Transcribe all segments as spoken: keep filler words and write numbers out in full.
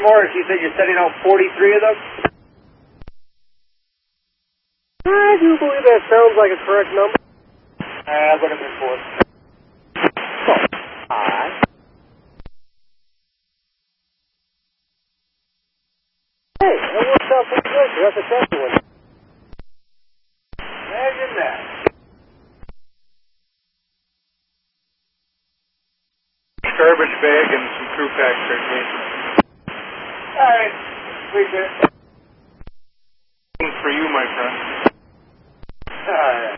Morris, you said you're sending out forty-three of them? I do believe that sounds like a correct number. Uh, what have been for? Hi. Hey, that works out pretty good. You have to test one. Imagine that. Garbage bag and some crew packs there, Jason. All right. Appreciate it. For you, my friend. All right.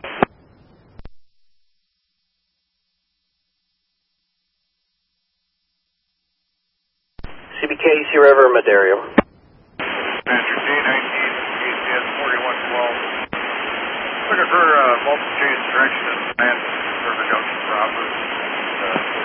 C B K, Sierra River, Madario. Manager J nineteen, G C S forty-one twelve. Looking for uh, multiple change direction and plan for the junction proper. Uh,